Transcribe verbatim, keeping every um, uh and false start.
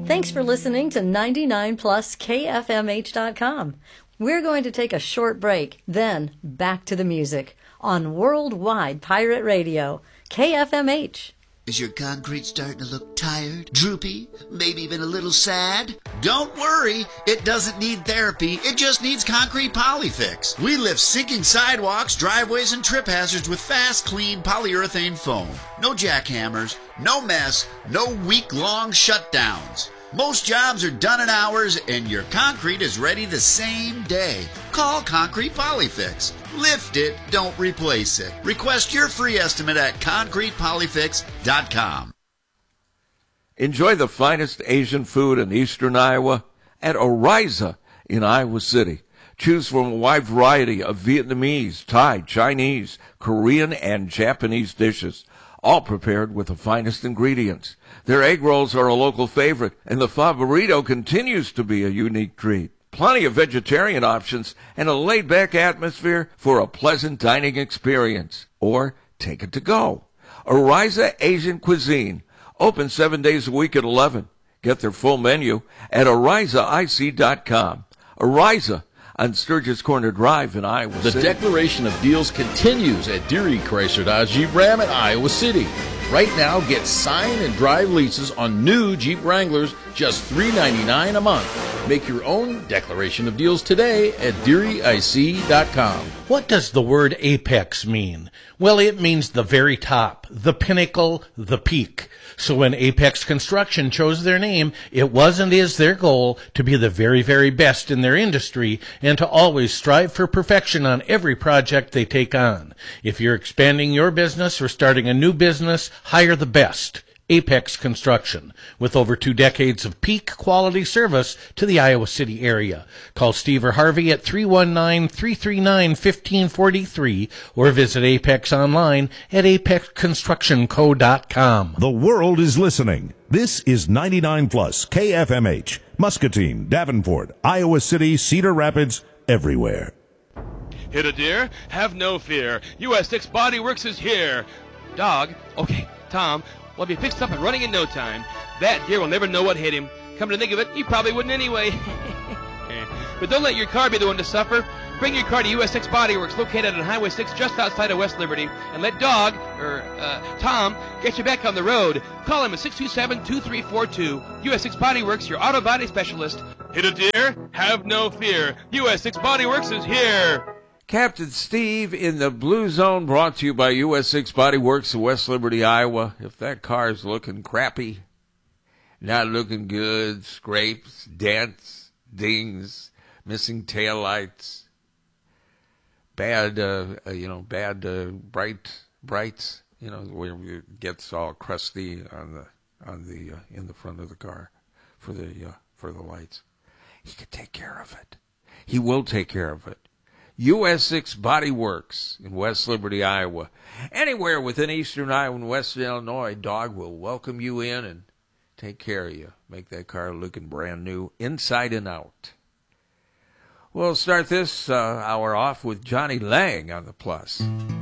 Thanks for listening to ninety-nine plus K F M H dot com. We're going to take a short break, then back to the music on Worldwide Pirate Radio, K F M H. Is your concrete starting to look tired, droopy, maybe even a little sad? Don't worry, it doesn't need therapy, it just needs Concrete Polyfix. We lift sinking sidewalks, driveways, and trip hazards with fast, clean polyurethane foam. No jackhammers, no mess, no week-long shutdowns. Most jobs are done in hours, and your concrete is ready the same day. Call Concrete Polyfix. Lift it, don't replace it. Request your free estimate at concrete polyfix dot com. Enjoy the finest Asian food in eastern Iowa at Oriza in Iowa City. Choose from a wide variety of Vietnamese, Thai, Chinese, Korean, and Japanese dishes, all prepared with the finest ingredients. Their egg rolls are a local favorite, and the pho burrito continues to be a unique treat. Plenty of vegetarian options and a laid-back atmosphere for a pleasant dining experience. Or take it to go. Oriza Asian Cuisine, open seven days a week at eleven. Get their full menu at oriza I C dot com. Oriza on Sturgis Corner Drive in Iowa The City. declaration of deals continues at Deary Chrysler Dodge Jeep Ram in Iowa City. Right now, get sign and drive leases on new Jeep Wranglers, just three ninety-nine a month. Make your own declaration of deals today at deary I C dot com. What does the word apex mean? Well, it means the very top, the pinnacle, the peak. So when Apex Construction chose their name, it was and is their goal to be the very, very best in their industry and to always strive for perfection on every project they take on. If you're expanding your business or starting a new business, hire the best. Apex Construction, with over two decades of peak quality service to the Iowa City area. Call Steve or Harvey at three one nine, three three nine, one five four three or visit Apex online at apex construction co dot com. The world is listening. This is ninety-nine plus K F M H, Muscatine, Davenport, Iowa City, Cedar Rapids, everywhere. Hit a deer? Have no fear. U S six Body Works is here. Dog? Okay, Tom. Well, be fixed up and running in no time. That deer will never know what hit him. Come to think of it, he probably wouldn't anyway. But don't let your car be the one to suffer. Bring your car to U S six Body Works, located on Highway six just outside of West Liberty, and let Dog, or uh, Tom, get you back on the road. Call him at six two seven, two three four two. U S six Body Works, your auto body specialist. Hit a deer? Have no fear. U S six Body Works is here. Captain Steve in the Blue Zone, brought to you by U S six Body Works in West Liberty, Iowa. If that car's looking crappy, not looking good, scrapes, dents, dings, missing taillights, bad, uh, uh, you know, bad uh, bright brights, you know, where it gets all crusty on the on the uh, in the front of the car for the uh, for the lights. He could take care of it. He will take care of it. U S six Body Works in West Liberty, Iowa. Anywhere within eastern Iowa and western Illinois, Dog will welcome you in and take care of you. Make that car looking brand new, inside and out. We'll start this uh, hour off with Johnny Lang on the Plus.